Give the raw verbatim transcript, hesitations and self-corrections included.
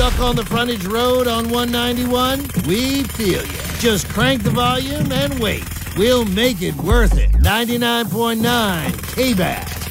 stuck on the frontage road on one ninety-one? We feel you. Just crank the volume and wait. We'll make it worth it. ninety-nine point nine K-Bass.